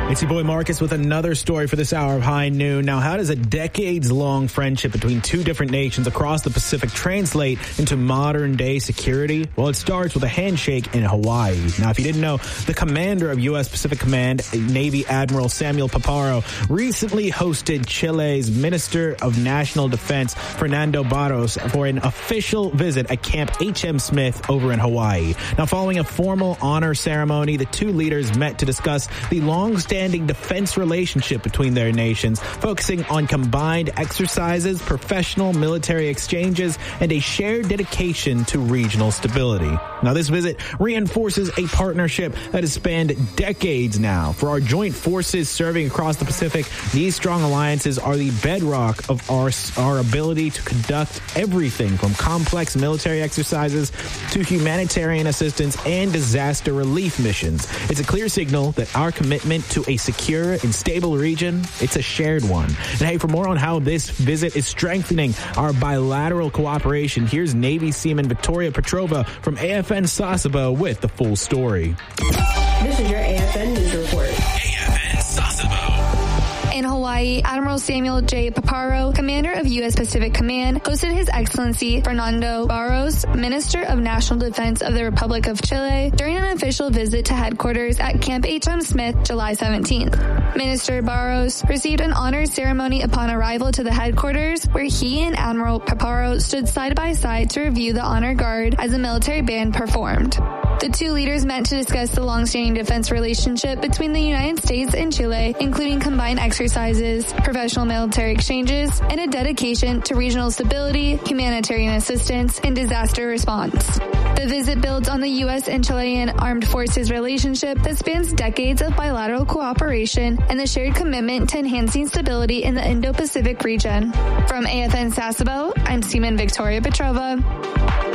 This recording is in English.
It's your boy Marcus with another story for this hour of High Noon. Now, how does a decades-long friendship between two different nations across the Pacific translate into modern-day security? Well, it starts with a handshake in Hawaii. Now, if you didn't know, the commander of U.S. Pacific Command, Navy Admiral Samuel Paparo, recently hosted Chile's Minister of National Defense, Fernando Barros, for an official visit at Camp H.M. Smith over in Hawaii. Now, following a formal honor ceremony, the two leaders met to discuss the long-standing defense relationship between their nations, focusing on combined exercises, professional military exchanges, and a shared dedication to regional stability. Now, this visit reinforces a partnership that has spanned decades now. For our joint forces serving across the Pacific, these strong alliances are the bedrock of our ability to conduct everything from complex military exercises to humanitarian assistance and disaster relief missions. It's a clear signal that our commitment to a secure and stable region, it's a shared one. And hey, for more on how this visit is strengthening our bilateral cooperation, here's Navy Seaman Victoria Petrova from AFN Sasebo with the full story. This is your AFN News Report. AFN Sasebo. In Hawaii, Admiral Samuel J. Paparo, commander of U.S. Pacific Command, hosted His Excellency Fernando Barros, Minister of National Defense of the Republic of Chile, during an official visit to headquarters at Camp H.M. Smith, July 17th. Minister Barros received an honor ceremony upon arrival to the headquarters, where he and Admiral Paparo stood side by side to review the honor guard as the military band performed. The two leaders met to discuss the long-standing defense relationship between the United States and Chile, including combined exercises, professional military exchanges, and a dedication to regional stability, humanitarian assistance, and disaster response. The visit builds on the U.S. and Chilean armed forces relationship that spans decades of bilateral cooperation and the shared commitment to enhancing stability in the Indo-Pacific region. From AFN Sasebo, I'm Seaman Victoria Petrova.